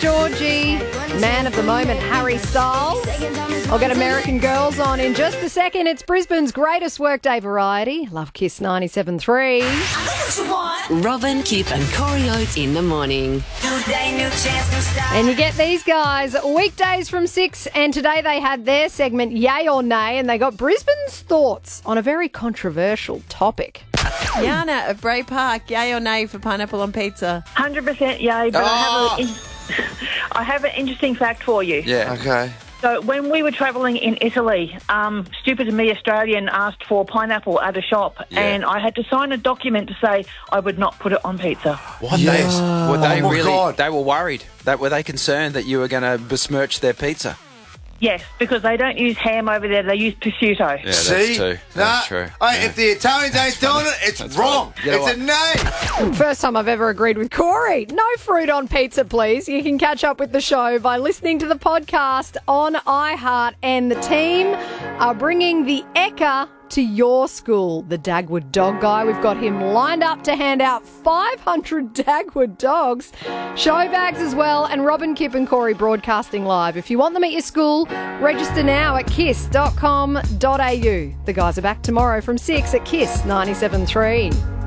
Georgie, man of the moment, Harry Styles. I'll get American Girls on in just a second. It's Brisbane's greatest workday variety. Love Kiss 97.3. Robin, Kip and Corey Oates in the morning. And you get these guys weekdays from 6, and today they had their segment Yay or Nay, and they got Brisbane's thoughts on a very controversial topic. Yana of Bray Park, yay or nay for pineapple on pizza? 100% yay, but I have an interesting fact for you. Yeah. Okay. So when we were travelling in Italy, stupid me Australian asked for pineapple at a shop, and I had to sign a document to say I would not put it on pizza. What? Yes. Were they Oh, my really? God. They were worried. Were they concerned that you were going to besmirch their pizza? Yes, because they don't use ham over there, they use prosciutto. Yeah, See? that's true. Nah, That's true. Hey, if the Italians ain't doing it, it's wrong. You know It's a nay. First time I've ever agreed with Corey. No fruit on pizza, please. You can catch up with the show by listening to the podcast on iHeart, and the team are bringing the Ekka to your school. The Dagwood Dog Guy, we've got him lined up to hand out 500 Dagwood dogs, show bags as well, and Robin, Kip and Corey broadcasting live. If you want them at your school, register now at kiss.com.au. The guys are back tomorrow from 6 at Kiss 97.3.